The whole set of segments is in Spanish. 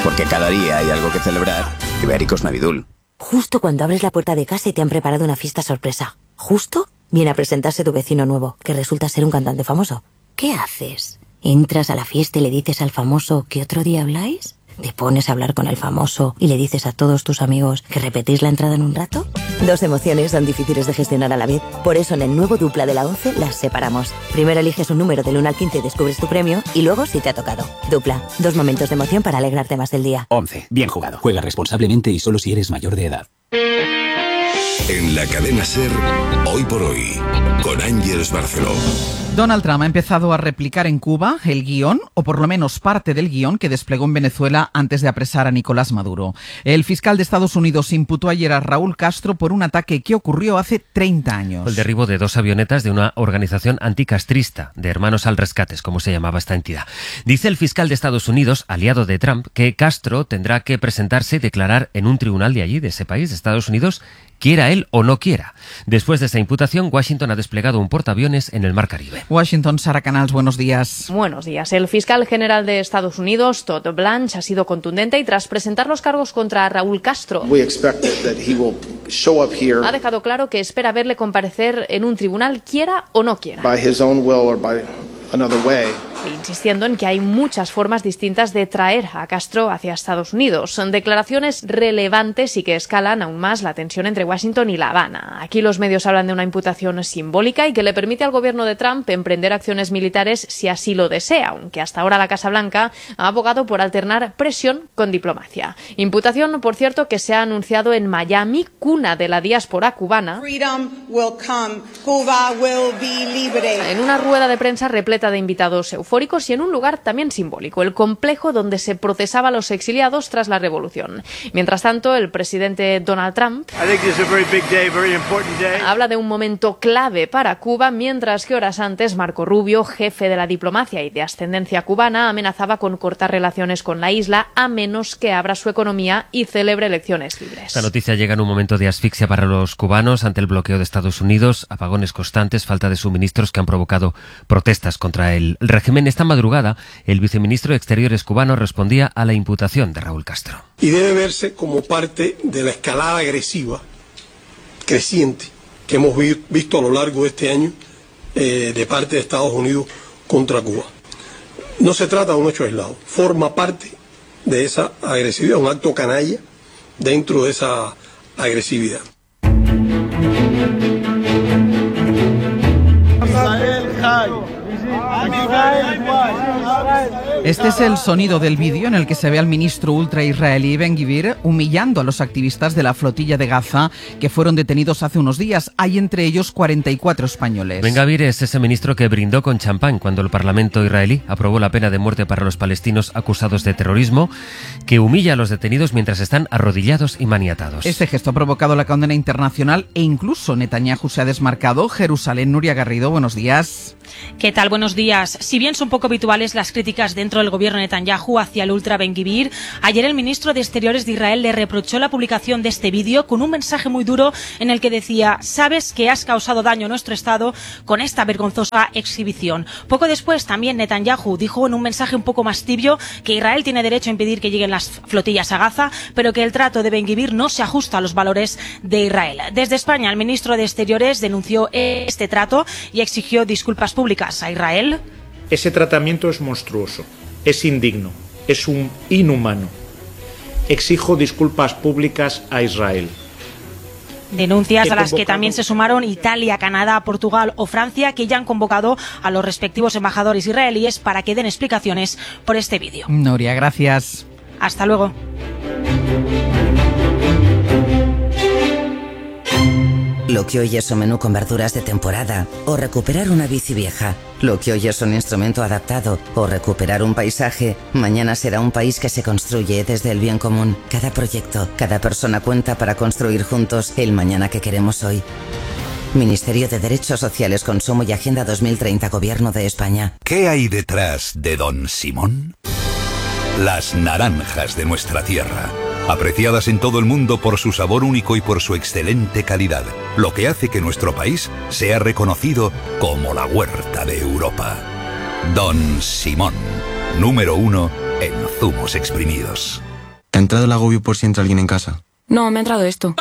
Porque cada día hay algo que celebrar. Ibéricos Navidul. Justo cuando abres la puerta de casa y te han preparado una fiesta sorpresa. Justo viene a presentarse tu vecino nuevo, que resulta ser un cantante famoso. ¿Qué haces? ¿Entras a la fiesta y le dices al famoso que otro día habláis? ¿Te pones a hablar con el famoso y le dices a todos tus amigos que repetís la entrada en un rato? Dos emociones son difíciles de gestionar a la vez. Por eso en el nuevo Dupla de la 11 las separamos. Primero eliges un número del 1 al 15 y descubres tu premio, y luego si te ha tocado. Dupla, 2 momentos de emoción para alegrarte más el día. 11. Bien jugado. Juega responsablemente y solo si eres mayor de edad. En la cadena SER, Hoy por Hoy, con Ángeles Barceló. Donald Trump ha empezado a replicar en Cuba el guión, o por lo menos parte del guión, que desplegó en Venezuela antes de apresar a Nicolás Maduro. El fiscal de Estados Unidos imputó ayer a Raúl Castro por un ataque que ocurrió hace 30 años. El derribo de 2 avionetas de una organización anticastrista, de Hermanos al Rescate, como se llamaba esta entidad. Dice el fiscal de Estados Unidos, aliado de Trump, que Castro tendrá que presentarse y declarar en un tribunal de allí, de ese país, de Estados Unidos, quiera él o no quiera. Después de esa imputación, Washington ha desplegado un portaaviones en el Mar Caribe. Washington, Sara Canals, buenos días. Buenos días. El fiscal general de Estados Unidos, Todd Blanche, ha sido contundente y tras presentar los cargos contra Raúl Castro, ha dejado claro que espera verle comparecer en un tribunal quiera o no quiera. Insistiendo en que hay muchas formas distintas de traer a Castro hacia Estados Unidos. Son declaraciones relevantes y que escalan aún más la tensión entre Washington y La Habana. Aquí los medios hablan de una imputación simbólica y que le permite al gobierno de Trump emprender acciones militares si así lo desea, aunque hasta ahora la Casa Blanca ha abogado por alternar presión con diplomacia. Imputación, por cierto, que se ha anunciado en Miami, cuna de la diáspora cubana, en una rueda de prensa repleta de invitados eufóricos y en un lugar también simbólico, el complejo donde se procesaba a los exiliados tras la revolución. Mientras tanto, el presidente Donald Trump habla de un momento clave para Cuba, mientras que horas antes Marco Rubio, jefe de la diplomacia y de ascendencia cubana, amenazaba con cortar relaciones con la isla a menos que abra su economía y celebre elecciones libres. Esta noticia llega en un momento de asfixia para los cubanos ante el bloqueo de Estados Unidos, apagones constantes, falta de suministros que han provocado protestas contra el régimen. Esta madrugada, el viceministro de Exteriores cubano respondía a la imputación de Raúl Castro. Y debe verse como parte de la escalada agresiva creciente que hemos visto a lo largo de este año de parte de Estados Unidos contra Cuba. No se trata de un hecho aislado, forma parte de esa agresividad, un acto canalla dentro de esa agresividad. Este es el sonido del vídeo en el que se ve al ministro ultra-israelí Ben-Gvir humillando a los activistas de la flotilla de Gaza que fueron detenidos hace unos días. Hay entre ellos 44 españoles. Ben-Gvir es ese ministro que brindó con champán cuando el Parlamento israelí aprobó la pena de muerte para los palestinos acusados de terrorismo, que humilla a los detenidos mientras están arrodillados y maniatados. Este gesto ha provocado la condena internacional e incluso Netanyahu se ha desmarcado. Jerusalén, Nuria Garrido, buenos días. ¿Qué tal? Buenos días. Si bien son poco habituales las críticas dentro del gobierno de Netanyahu hacia el ultra Ben-Gvir, ayer el ministro de Exteriores de Israel le reprochó la publicación de este vídeo con un mensaje muy duro en el que decía: sabes que has causado daño a nuestro Estado con esta vergonzosa exhibición. Poco después también Netanyahu dijo en un mensaje un poco más tibio que Israel tiene derecho a impedir que lleguen las flotillas a Gaza, pero que el trato de Ben-Gvir no se ajusta a los valores de Israel. Desde España, el ministro de Exteriores denunció este trato y exigió disculpas públicas a Israel. Ese tratamiento es monstruoso, es indigno, es inhumano. Exijo disculpas públicas a Israel. Denuncias a las que también se sumaron Italia, Canadá, Portugal o Francia, que ya han convocado a los respectivos embajadores israelíes para que den explicaciones por este vídeo. Noria, gracias. Hasta luego. Lo que hoy es un menú con verduras de temporada o recuperar una bici vieja. Lo que hoy es un instrumento adaptado o recuperar un paisaje, mañana será un país que se construye desde el bien común. Cada proyecto, cada persona cuenta para construir juntos el mañana que queremos hoy. Ministerio de Derechos Sociales, Consumo y Agenda 2030, Gobierno de España. ¿Qué hay detrás de Don Simón? Las naranjas de nuestra tierra, apreciadas en todo el mundo por su sabor único y por su excelente calidad, lo que hace que nuestro país sea reconocido como la huerta de Europa. Don Simón, número 1 en zumos exprimidos. ¿Te ha entrado el agobio por si entra alguien en casa? No, me ha entrado esto.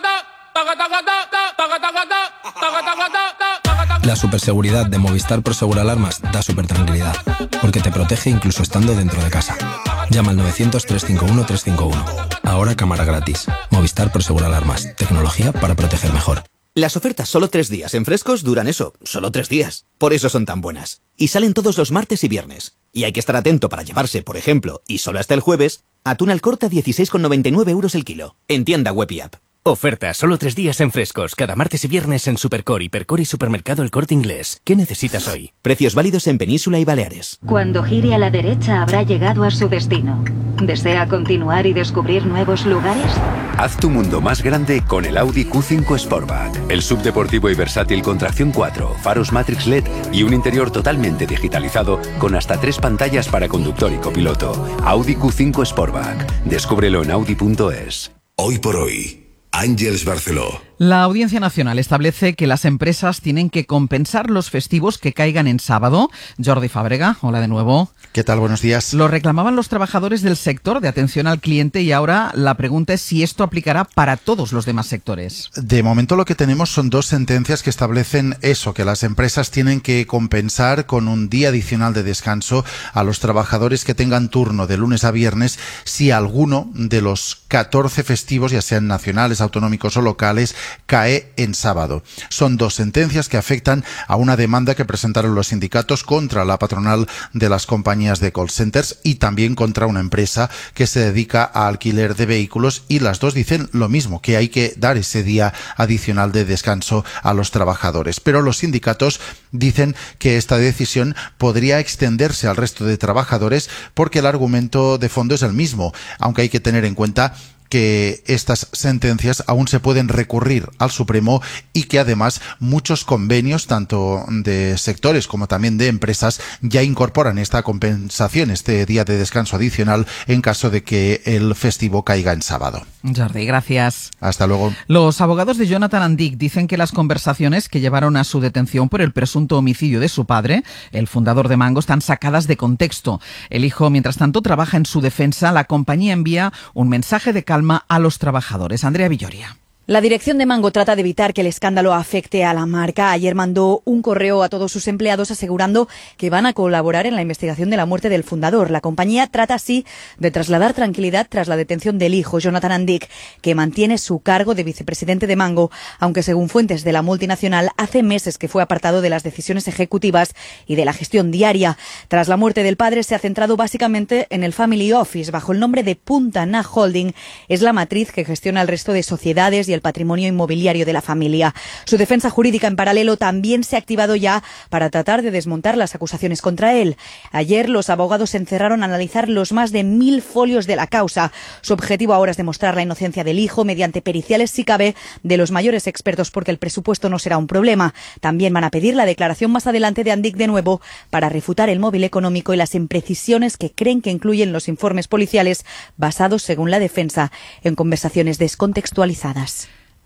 La superseguridad de Movistar Prosegur Alarmas da supertranquilidad, porque te protege incluso estando dentro de casa. Llama al 900-351-351. Ahora cámara gratis. Movistar Prosegur Alarmas. Tecnología para proteger mejor. Las ofertas solo 3 días en Frescos duran eso, solo 3 días. Por eso son tan buenas. Y salen todos los martes y viernes. Y hay que estar atento para llevarse, por ejemplo, y solo hasta el jueves, atún al corte a 16,99 € el kilo. En tienda web y app. Oferta solo 3 días en Frescos, cada martes y viernes en Supercore, Hipercore y Supermercado El Corte Inglés. ¿Qué necesitas hoy? Precios válidos en Península y Baleares. Cuando gire a la derecha habrá llegado a su destino. ¿Desea continuar y descubrir nuevos lugares? Haz tu mundo más grande con el Audi Q5 Sportback. El subdeportivo y versátil con tracción 4, faros Matrix LED y un interior totalmente digitalizado con hasta 3 pantallas para conductor y copiloto. Audi Q5 Sportback. Descúbrelo en audi.es. Hoy por hoy, Àngels Barceló. La Audiencia Nacional establece que las empresas tienen que compensar los festivos que caigan en sábado. Jordi Fàbrega, hola de nuevo. ¿Qué tal? Buenos días. Lo reclamaban los trabajadores del sector de atención al cliente y ahora la pregunta es si esto aplicará para todos los demás sectores. De momento lo que tenemos son 2 sentencias que establecen eso, que las empresas tienen que compensar con un día adicional de descanso a los trabajadores que tengan turno de lunes a viernes si alguno de los 14 festivos, ya sean nacionales, autonómicos o locales, cae en sábado. Son 2 sentencias que afectan a una demanda que presentaron los sindicatos contra la patronal de las compañías de call centers y también contra una empresa que se dedica a alquiler de vehículos, y las 2 dicen lo mismo, que hay que dar ese día adicional de descanso a los trabajadores. Pero los sindicatos dicen que esta decisión podría extenderse al resto de trabajadores porque el argumento de fondo es el mismo, aunque hay que tener en cuenta que estas sentencias aún se pueden recurrir al Supremo y que además muchos convenios, tanto de sectores como también de empresas, ya incorporan esta compensación, este día de descanso adicional en caso de que el festivo caiga en sábado. Jordi, gracias. Hasta luego. Los abogados de Jonathan Andic dicen que las conversaciones que llevaron a su detención por el presunto homicidio de su padre, el fundador de Mango, están sacadas de contexto. El hijo, mientras tanto, trabaja en su defensa. La compañía envía un mensaje de calma a los trabajadores. Andrea Villoria. La dirección de Mango trata de evitar que el escándalo afecte a la marca. Ayer mandó un correo a todos sus empleados asegurando que van a colaborar en la investigación de la muerte del fundador. La compañía trata así de trasladar tranquilidad tras la detención del hijo, Jonathan Andic, que mantiene su cargo de vicepresidente de Mango, aunque según fuentes de la multinacional hace meses que fue apartado de las decisiones ejecutivas y de la gestión diaria. Tras la muerte del padre se ha centrado básicamente en el Family Office bajo el nombre de Punta Na Holding. Es la matriz que gestiona el resto de sociedades y el patrimonio inmobiliario de la familia. Su defensa jurídica en paralelo también se ha activado ya para tratar de desmontar las acusaciones contra él. Ayer los abogados se encerraron a analizar los más de 1000 folios de la causa. Su objetivo ahora es demostrar la inocencia del hijo mediante periciales, si cabe, de los mayores expertos, porque el presupuesto no será un problema. También van a pedir la declaración más adelante de Andic de nuevo para refutar el móvil económico y las imprecisiones que creen que incluyen los informes policiales basados, según la defensa, en conversaciones descontextualizadas.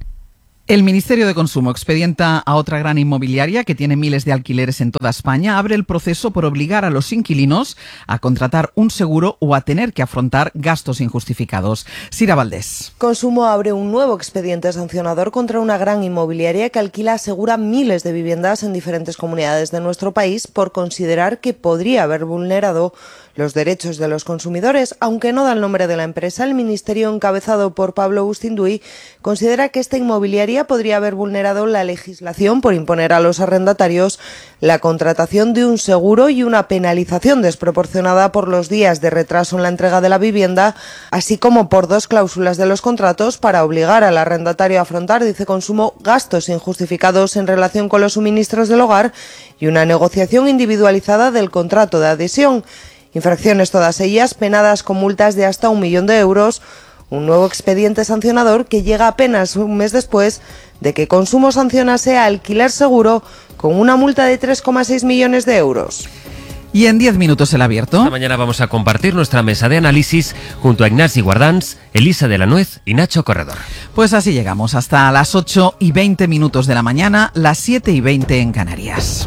El Ministerio de Consumo expedienta a otra gran inmobiliaria que tiene miles de alquileres en toda España. Abre el proceso por obligar a los inquilinos a contratar un seguro o a tener que afrontar gastos injustificados. Sira Valdés. Consumo abre un nuevo expediente sancionador contra una gran inmobiliaria que alquila, asegura, miles de viviendas en diferentes comunidades de nuestro país por considerar que podría haber vulnerado los derechos de los consumidores. Aunque no da el nombre de la empresa, el Ministerio, encabezado por Pablo Bustinduy, considera que esta inmobiliaria podría haber vulnerado la legislación por imponer a los arrendatarios la contratación de un seguro y una penalización desproporcionada por los días de retraso en la entrega de la vivienda, así como por 2 cláusulas de los contratos para obligar al arrendatario a afrontar, dice Consumo, gastos injustificados en relación con los suministros del hogar y una negociación individualizada del contrato de adhesión. Infracciones todas ellas penadas con multas de hasta 1 millón de euros. Un nuevo expediente sancionador que llega apenas un mes después de que Consumo sancionase a Alquiler Seguro con una multa de 3,6 millones de euros. Y en 10 minutos el abierto. Esta mañana vamos a compartir nuestra mesa de análisis junto a Ignasi Guardans, Elisa de la Nuez y Nacho Corredor. Pues así llegamos hasta las 8:20 de la mañana, las 7:20 en Canarias.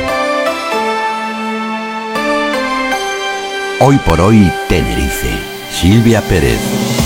Hoy por hoy, Tenerife. Silvia Pérez.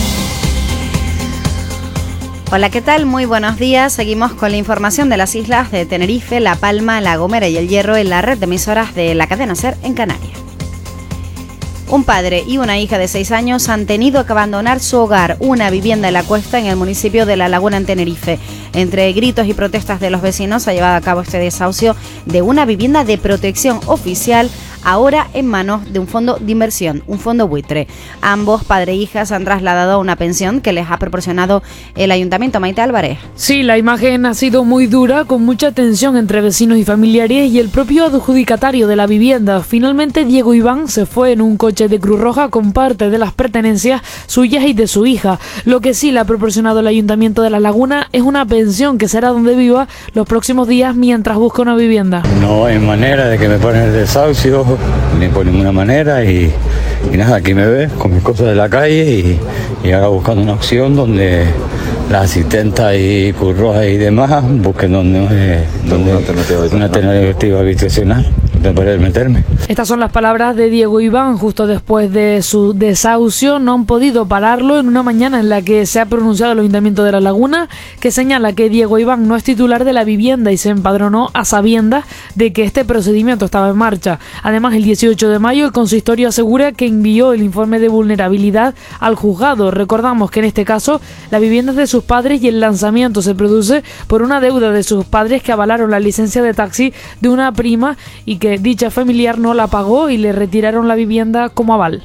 Hola, ¿qué tal? Muy buenos días. Seguimos con la información de las islas de Tenerife, La Palma, La Gomera y El Hierro en la red de emisoras de la cadena SER en Canarias. Un padre y una hija de 6 años han tenido que abandonar su hogar, una vivienda en La Cuesta, en el municipio de La Laguna, en Tenerife. Entre gritos y protestas de los vecinos se ha llevado a cabo este desahucio de una vivienda de protección oficial, ahora en manos de un fondo de inversión, un fondo buitre. Ambos, padre e hija, se han trasladado a una pensión que les ha proporcionado el Ayuntamiento. Maite Álvarez. Sí, la imagen ha sido muy dura, con mucha tensión entre vecinos y familiares y el propio adjudicatario de la vivienda. Finalmente, Diego Iván se fue en un coche de Cruz Roja con parte de las pertenencias suyas y de su hija. Lo que sí le ha proporcionado el Ayuntamiento de La Laguna es una pensión que será donde viva los próximos días mientras busca una vivienda. No hay manera de que me ponen el desahucio, ni por ninguna manera, y nada, aquí me ves con mis cosas de la calle y ahora buscando una opción donde las asistentes y curros y demás busquen donde una alternativa habitacional de poder meterme. Estas son las palabras de Diego Iván justo después de su desahucio. No han podido pararlo en una mañana en la que se ha pronunciado el Ayuntamiento de La Laguna, que señala que Diego Iván no es titular de la vivienda y se empadronó a sabiendas de que este procedimiento estaba en marcha. Además, el 18 de mayo el consistorio asegura que envió el informe de vulnerabilidad al juzgado. Recordamos que en este caso la vivienda es de sus padres y el lanzamiento se produce por una deuda de sus padres que avalaron la licencia de taxi de una prima y que dicha familiar no la pagó y le retiraron la vivienda como aval.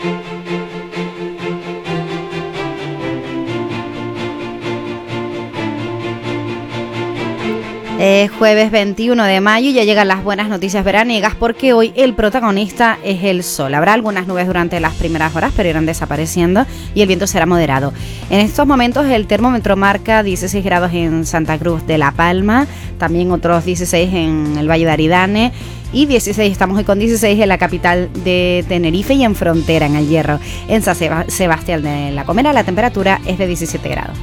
Jueves 21 de mayo y ya llegan las buenas noticias veraniegas porque hoy el protagonista es el sol. Habrá algunas nubes durante las primeras horas, pero irán desapareciendo y el viento será moderado. En estos momentos el termómetro marca 16 grados en Santa Cruz de La Palma, también otros 16 en el Valle de Aridane y 16, estamos hoy con 16 en la capital de Tenerife y en Frontera, en El Hierro. En San Sebastián de La Gomera la temperatura es de 17 grados.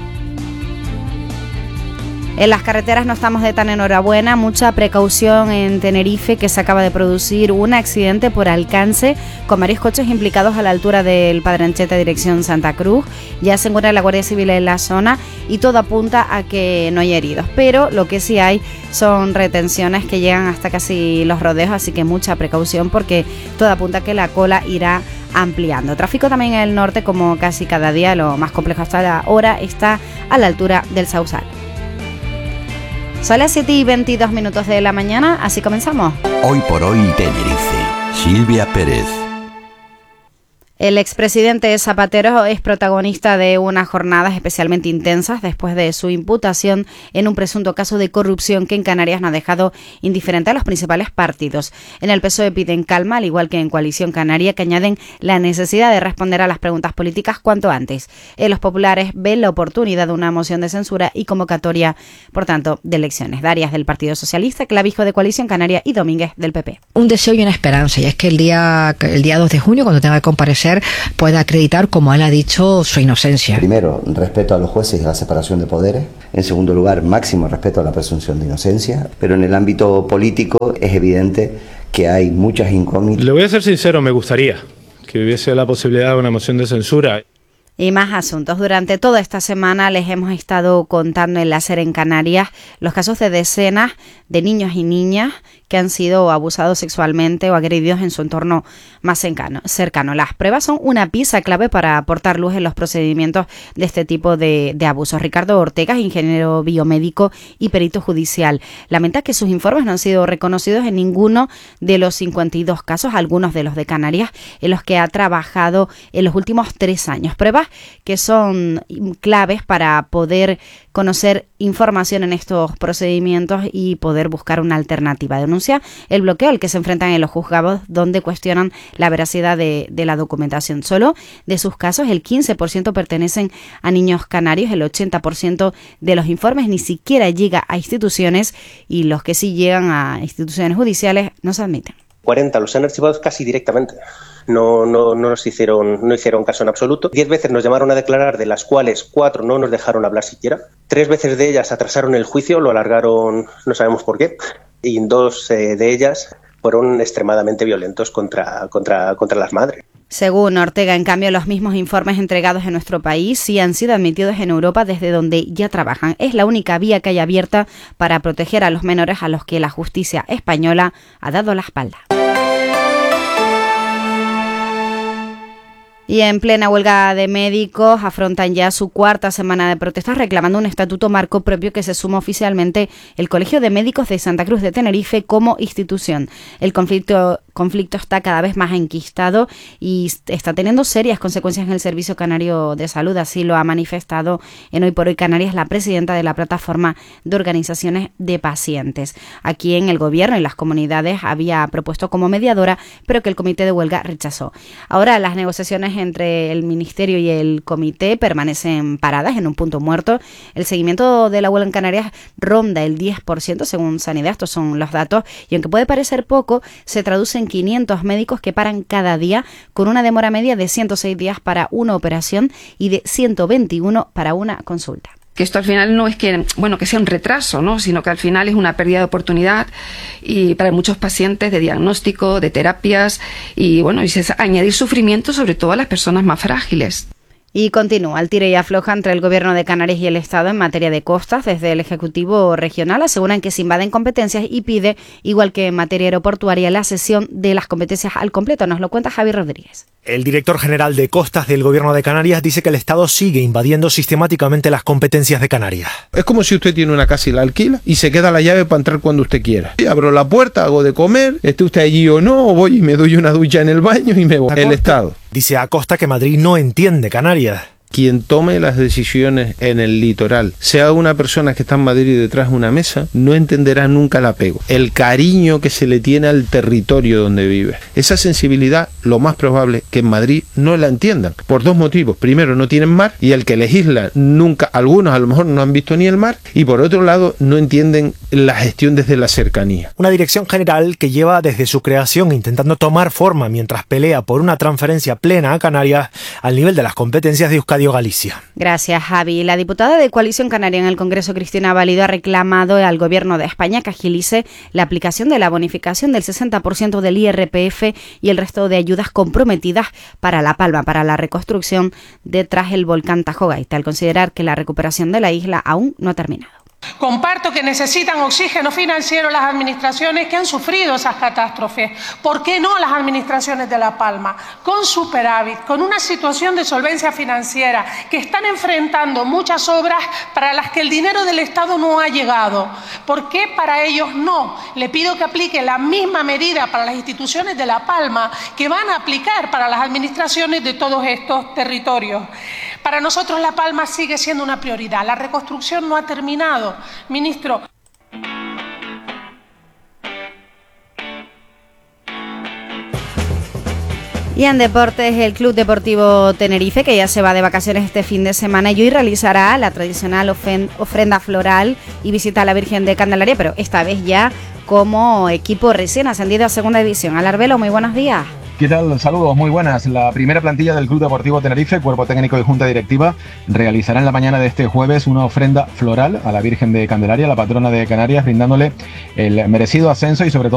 En las carreteras no estamos de tan enhorabuena, mucha precaución en Tenerife, que se acaba de producir un accidente por alcance con varios coches implicados a la altura del Padre Ancheta, dirección Santa Cruz. Ya se encuentra la Guardia Civil en la zona y todo apunta a que no hay heridos, pero lo que sí hay son retenciones que llegan hasta casi los rodeos, así que mucha precaución porque todo apunta a que la cola irá ampliando. Tráfico también en el norte, como casi cada día. Lo más complejo hasta ahora está a la altura del Sausal. Son las 7:22 de la mañana, así comenzamos. Hoy por hoy Tenerife. Silvia Pérez. El expresidente Zapatero es protagonista de unas jornadas especialmente intensas después de su imputación en un presunto caso de corrupción que en Canarias no ha dejado indiferente a los principales partidos. En el PSOE piden calma, al igual que en Coalición Canaria, que añaden la necesidad de responder a las preguntas políticas cuanto antes. Los populares ven la oportunidad de una moción de censura y convocatoria, por tanto, de elecciones. Darias del Partido Socialista, Clavijo de Coalición Canaria y Domínguez del PP. Un deseo y una esperanza, y es que el día 2 de junio, cuando tenga que comparecer, pueda acreditar, como él ha dicho, su inocencia. Primero, respeto a los jueces y a la separación de poderes. En segundo lugar, máximo respeto a la presunción de inocencia. Pero en el ámbito político es evidente que hay muchas incógnitas. Le voy a ser sincero, me gustaría que hubiese la posibilidad de una moción de censura. Y más asuntos. Durante toda esta semana les hemos estado contando en la SER en Canarias los casos de decenas de niños y niñas que han sido abusados sexualmente o agredidos en su entorno más cercano. Las pruebas son una pieza clave para aportar luz en los procedimientos de este tipo de abusos. Ricardo Ortega, ingeniero biomédico y perito judicial, lamenta que sus informes no han sido reconocidos en ninguno de los 52 casos, algunos de los de Canarias, en los que ha trabajado en los últimos 3 años. Pruebas que son claves para poder conocer información en estos procedimientos y poder buscar una alternativa. Denuncia el bloqueo al que se enfrentan en los juzgados, donde cuestionan la veracidad de la documentación. Solo de sus casos el 15% pertenecen a niños canarios, el 80% de los informes ni siquiera llega a instituciones y los que sí llegan a instituciones judiciales no se admiten. 40 los han archivado casi directamente. No hicieron caso en absoluto. 10 veces nos llamaron a declarar, de las cuales 4 no nos dejaron hablar siquiera. 3 veces de ellas atrasaron el juicio, lo alargaron, no sabemos por qué. Y 2 de ellas fueron extremadamente violentos contra las madres. Según Ortega, en cambio, los mismos informes entregados en nuestro país sí han sido admitidos en Europa desde donde ya trabajan. Es la única vía que hay abierta para proteger a los menores a los que la justicia española ha dado la espalda. Y en plena huelga de médicos afrontan ya su cuarta semana de protestas reclamando un estatuto marco propio que se suma oficialmente el Colegio de Médicos de Santa Cruz de Tenerife como institución. El conflicto está cada vez más enquistado y está teniendo serias consecuencias en el Servicio Canario de Salud. Así lo ha manifestado en Hoy por Hoy Canarias la presidenta de la Plataforma de Organizaciones de Pacientes, a quien el gobierno y las comunidades había propuesto como mediadora, pero que el comité de huelga rechazó. Ahora las negociaciones entre el Ministerio y el comité permanecen paradas en un punto muerto. El seguimiento de la huelga en Canarias ronda el 10% según Sanidad, estos son los datos, y aunque puede parecer poco, se traduce en 500 médicos que paran cada día, con una demora media de 106 días para una operación y de 121 para una consulta. Que esto al final no es que sea un retraso, ¿no? Sino que al final es una pérdida de oportunidad y para muchos pacientes de diagnóstico, de terapias y añadir sufrimiento sobre todo a las personas más frágiles. Y continúa el tira y afloja entre el Gobierno de Canarias y el Estado en materia de costas. Desde el Ejecutivo Regional aseguran que se invaden competencias y pide, igual que en materia aeroportuaria, la cesión de las competencias al completo. Nos lo cuenta Javi Rodríguez. El director general de Costas del Gobierno de Canarias dice que el Estado sigue invadiendo sistemáticamente las competencias de Canarias. Es como si usted tiene una casa y la alquila y se queda la llave para entrar cuando usted quiera. Y abro la puerta, hago de comer, esté usted allí o no, o voy y me doy una ducha en el baño y me voy. El Estado. Dice Acosta que Madrid no entiende Canarias. Quien tome las decisiones en el litoral, sea una persona que está en Madrid detrás de una mesa, no entenderá nunca el apego, el cariño que se le tiene al territorio donde vive. Esa sensibilidad, lo más probable es que en Madrid no la entiendan, por dos motivos. Primero, no tienen mar, y el que legisla nunca, algunos a lo mejor no han visto ni el mar, y por otro lado, no entienden la gestión desde la cercanía. Una dirección general que lleva desde su creación intentando tomar forma mientras pelea por una transferencia plena a Canarias al nivel de las competencias de Euskadi o Galicia. Gracias, Javi. La diputada de Coalición Canaria en el Congreso, Cristina Valido, ha reclamado al Gobierno de España que agilice la aplicación de la bonificación del 60% del IRPF y el resto de ayudas comprometidas para La Palma, para la reconstrucción tras el volcán Tajo Gaita, al considerar que la recuperación de la isla aún no ha terminado. Comparto que necesitan oxígeno financiero las administraciones que han sufrido esas catástrofes. ¿Por qué no las administraciones de La Palma? Con superávit, con una situación de solvencia financiera, que están enfrentando muchas obras para las que el dinero del Estado no ha llegado. ¿Por qué para ellos no? Le pido que aplique la misma medida para las instituciones de La Palma que van a aplicar para las administraciones de todos estos territorios. Para nosotros La Palma sigue siendo una prioridad. La reconstrucción no ha terminado. Ministro. Y en deportes, el Club Deportivo Tenerife, que ya se va de vacaciones este fin de semana y hoy realizará la tradicional ofrenda floral y visita a la Virgen de Candelaria, pero esta vez ya como equipo recién ascendido a Segunda División. Alarbelo, muy buenos días. ¿Qué tal? Saludos, muy buenas. La primera plantilla del Club Deportivo Tenerife, cuerpo técnico y junta directiva, realizará en la mañana de este jueves una ofrenda floral a la Virgen de Candelaria, la patrona de Canarias, brindándole el merecido ascenso y sobre todo